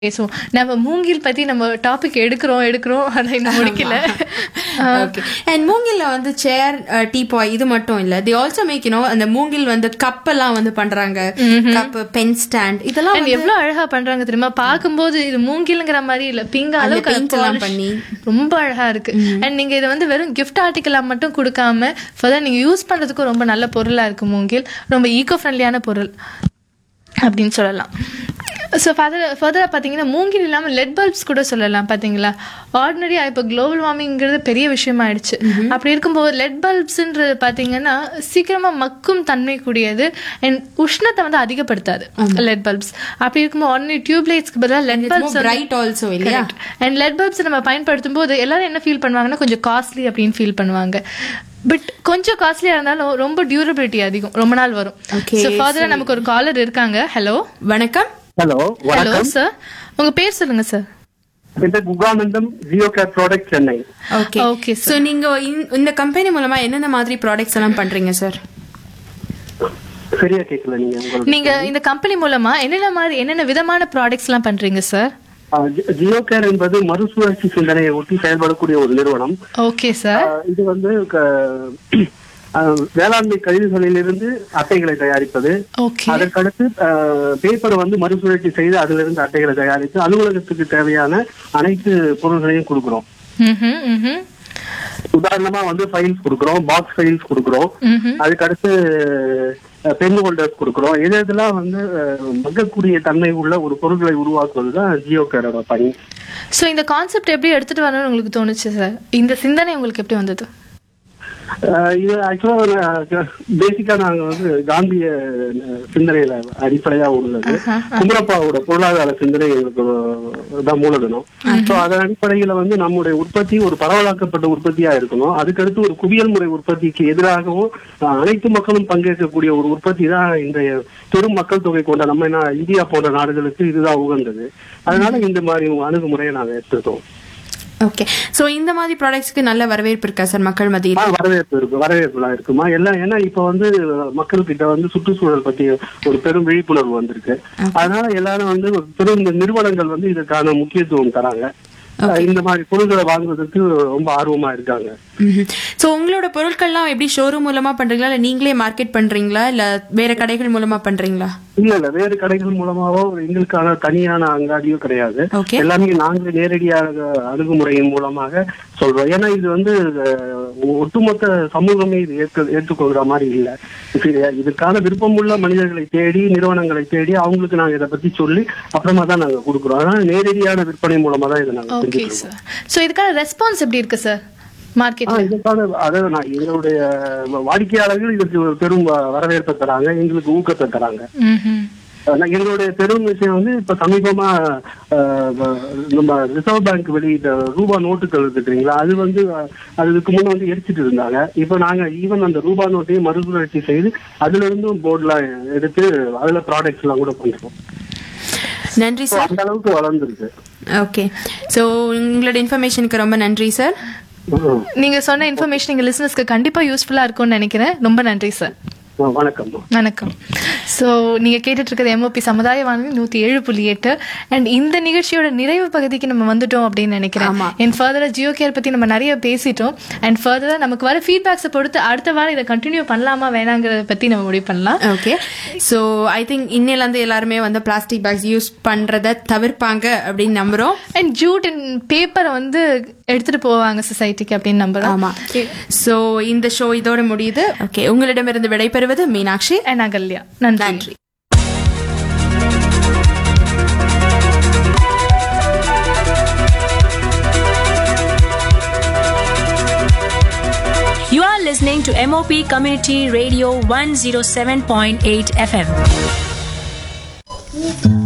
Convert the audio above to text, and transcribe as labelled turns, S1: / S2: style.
S1: பேசுவோம். நம்ம மூங்கில் பத்தி நம்ம டாபிக் எடுக்கிறோம் ஆனா இன்னும் முடிக்கல.
S2: ஓகே. அண்ட் மூங்கில்ல வந்து சேர், டீபாய் இது மட்டும் இல்ல, they also make அந்த மூங்கில் வந்து கப் எல்லாம் வந்து பண்றாங்க. கப், பென் ஸ்டாண்ட், இதெல்லாம்
S1: எவ்வளவு அழகா பண்றாங்க தெரியுமா? பாக்கும்போது இது மூங்கில்ங்கிற மாதிரி இல்ல, பிங்க அளவுக்கு
S2: பண்ணி
S1: ரொம்ப அழகா இருக்கு. அண்ட் நீங்க இதை வந்து வெறும் கிஃப்ட் ஆர்டிகலா மட்டும் கொடுக்காம ஃபர்தர் நீங்க யூஸ் பண்றதுக்கும் ரொம்ப நல்ல பொருளா இருக்கு. மூங்கில் ரொம்ப ஈகோ ஃப்ரெண்ட்லியான பொருள் அப்படின்னு சொல்லலாம். ஸோ ஃபர்தராக பார்த்தீங்கன்னா மூங்கில் இல்லாமல் லெட் பல்ப்ஸ் கூட சொல்லலாம். பார்த்தீங்களா, ஆர்டினரியாக இப்போ குளோபல் வார்மிங்கிறது பெரிய விஷயமாயிடுச்சு. அப்படி இருக்கும்போது லெட் பல்ப்ஸ்ன்றது பார்த்தீங்கன்னா சீக்கிரமாக மக்கும் தன்மை கூடியது அண்ட் உஷ்ணத்தை வந்து அதிகப்படுத்தாது லெட் பல்ப்ஸ். அப்படி இருக்கும்போது ஆர்டினரி டியூப் லைட்ஸ்க்கு பதிலாக லெட் பல்ப்ஸ்
S2: ஆல்சோ இல்லையா.
S1: அண்ட் லெட் பல்ப்ஸ் நம்ம பயன்படுத்தும் போது எல்லாரும் என்ன ஃபீல் பண்ணுவாங்கன்னா கொஞ்சம் காஸ்ட்லி அப்படின்னு ஃபீல் பண்ணுவாங்க. பட் கொஞ்சம் காஸ்ட்லியா இருந்தாலும் ரொம்ப டியூரபிலிட்டி அதிகம், ரொம்ப நாள் வரும். ஸோ ஃபர்தரா நமக்கு ஒரு காலர் இருக்காங்க. ஹலோ,
S3: வணக்கம்.
S1: ஹலோ சார், உங்க பேர் சொல்லுங்க sir.
S3: Guhanandam, Jio care product, Chennai.
S2: Okay. So நீங்க இந்த கம்பெனி மூலமா என்னென்ன மாதிரி ப்ராடக்ட்ஸ் எல்லாம் பண்றீங்க சார்?
S3: சரியா கேட்கல.
S1: நீங்க இந்த கம்பெனி மூலமா என்னென்ன விதமான ப்ராடக்ட்ஸ் எல்லாம் பண்றீங்க சார்?
S3: ஜியோ கேர் என்பது மறுசுழற்சி சிந்தனையை ஒட்டி செயல்படக்கூடிய ஒரு நிறுவனம்.
S1: Okay sir.
S3: இது வந்து வேளாண்மை கழிவுகளிலிருந்து அட்டைகளை தயாரிப்பது, அதற்கடுத்து பேப்பரை வந்து மறுசுழற்சி செய்து அதிலிருந்து அட்டைகளை தயாரித்து அலுவலகத்துக்கு தேவையான அனைத்து பொருள்களையும் கொடுக்கிறோம். உதாரணமா வந்து ஃபைல்ஸ் கொடுக்கிறோம், பாக்ஸ் ஃபைல்ஸ் கொடுக்கிறோம், அதுக்கடுத்து பென் ஹோல்டர்ஸ் கொடுக்கிறோம். இதெல்லாம் வந்து மக்கக்கூடிய தன்மை உள்ள ஒரு பொருட்களை உருவாக்குவதுதான் ஜியோ கேரோட பணி.
S1: சோ இந்த கான்செப்ட் எப்படி எடுத்துட்டு வரணும்னு உங்களுக்கு தோணுச்சு சார்? இந்த சிந்தனை உங்களுக்கு எப்படி வந்தது?
S3: இது ஆக்சுவலா பேசிக்கா நாங்க வந்து காந்திய சிந்தனையில அடிப்படையா உள்ளது. குமரப்பாவோட பொருளாதார சிந்தனை எங்களுக்கு தான் மூலதனம். ஸோ அதன் அடிப்படையில வந்து நம்முடைய உற்பத்தி ஒரு பரவலாக்கப்பட்ட உற்பத்தியா இருக்கணும். அதுக்கடுத்து ஒரு குவியல் முறை உற்பத்திக்கு எதிராகவும் அனைத்து மக்களும் பங்கேற்கக்கூடிய ஒரு உற்பத்தி தான் இந்த பெரும் மக்கள் தொகை கொண்ட நம்ம இந்தியா போன்ற நாடுகளுக்கு இதுதான் உகந்தது. அதனால இந்த மாதிரி அணுகுமுறையை நாங்க எடுத்துட்டோம்.
S2: ஓகே. சோ இந்த மாதிரி ப்ராடக்ட்ஸ்க்கு நல்ல வரவேற்பு இருக்கா சார் மக்கள் மத்தியில்?
S3: வரவேற்புலாம் இருக்குமா எல்லாம். ஏன்னா இப்ப வந்து மக்கள் கிட்ட வந்து சுற்றுச்சூழல் பத்தி ஒரு பெரும் விழிப்புணர்வு வந்திருக்கு. அதனால எல்லாரும் வந்து பெரும் நிறுவனங்கள் வந்து இதுக்கான முக்கியத்துவம் தராங்க. இந்த மாதிரி பொருட்களை வாங்குவதற்கு ரொம்ப ஆர்வமா இருக்காங்க.
S2: சோ உங்களோட பொருட்கள்லாம் எப்படி ஷோரூம் மூலமா பண்றீங்களா, இல்ல நீங்களே மார்க்கெட் பண்றீங்களா, இல்ல வேற கடைகள் மூலமா பண்றீங்களா?
S3: இல்ல வேறு கடைகள் மூலமாவோ எங்களுக்கான தனியான அங்காடியோ கிடையாது. எல்லாமே நாங்கள் நேரடியாக அணுகுமுறையின் மூலமாக சொல்றோம். ஏன்னா இது வந்து ஒட்டுமொத்த சமூகமே இது ஏற்றுக்கொள்ற மாதிரி இல்ல. இதுக்கான விருப்பமுள்ள மனிதர்களை தேடி, நிறுவனங்களை தேடி அவங்களுக்கு நாங்க இதை பத்தி சொல்லி அப்புறமா தான் நாங்க கொடுக்குறோம். அதனால நேரடியான விற்பனை மூலமா தான் இதை நாங்க செஞ்சுக்கிறோம்.
S1: சோ இதுக்கான ரெஸ்பான்ஸ் எப்படி இருக்கு சார் மார்க்கெட்ல?
S3: இதுக்கான அதாவது எங்களுடைய வாடிக்கையாளர்கள் இதுக்கு பெரும் வரவேற்பை தராங்க, எங்களுக்கு ஊக்கத்தை தராங்க. எங்களுடைய பெரும் விஷயம் வந்து இப்ப சமீபமா நம்ம ரிசர்வ் பேங்க் வெளியிட்ட ரூபா நோட்டுகள் இருக்குங்களா, அது வந்து அதுக்கு முன்ன வந்து எரிச்சிட்டு இருந்தாங்க. இப்ப நாங்க ஈவன் அந்த ரூபா நோட்டையும் மறுசுழற்சி செய்து அதுல இருந்தும் போர்ட்லாம் எடுத்து அதுல ப்ராடக்ட்ஸ் எல்லாம் கூட பண்றோம்.
S2: நன்றி சார்.
S3: அந்த அளவுக்கு வளர்ந்துருக்கு.
S2: ஓகே. சோ உங்களோட இன்ஃபர்மேஷனுக்கு ரொம்ப நன்றி சார்.
S1: நீங்க சொன்ன இன்ஃபர்மேஷன் எங்க லிசனர்ஸ்க்கு கண்டிப்பா யூஸ்ஃபுல்லா இருக்கும்னு நினைக்கிறேன். ரொம்ப நன்றி சார். வணக்கம். ஸோ நீங்க கேட்டுட்டு இருக்கிறது எம்ஓபி சமுதாய வானொலி 107.8 அண்ட் இந்த நிகழ்ச்சியோட நிறைவு பகுதிக்கு நம்ம வந்துட்டோம் அப்படின்னு நினைக்கிறேன். அண்ட் ஃபர்தரா ஜியோ கேர் பத்தி நம்ம நிறைய பேசிட்டோம். அண்ட் ஃபர்தரா நமக்கு வர ஃபீட்பேக்ஸை பொறுத்து அடுத்த வாரம் இதை கண்டினியூ பண்ணலாமா வேணாங்கிறத பத்தி நம்ம முடிவு பண்ணலாம்.
S2: ஓகே. ஸோ ஐ திங்க் இன்னில இருந்து எல்லாருமே வந்து பிளாஸ்டிக் பேக்ஸ் யூஸ் பண்றத தவிர்ப்பாங்க அப்படின்னு நம்புறோம்.
S1: அண்ட் ஜூட் அண்ட் பேப்பரை வந்து எடுத்துட்டு போவாங்க சொசைட்டிக்கு அப்படின்னு நம்புறோம்.
S2: ஆமா. ஸோ இந்த ஷோ இதோட முடியுது. ஓகே. உங்களிடமிருந்து விடைபெறுவது மீனாட்சி and அகல்யா. நன்றி.
S4: You are listening to MOP Community Radio 107.8 FM.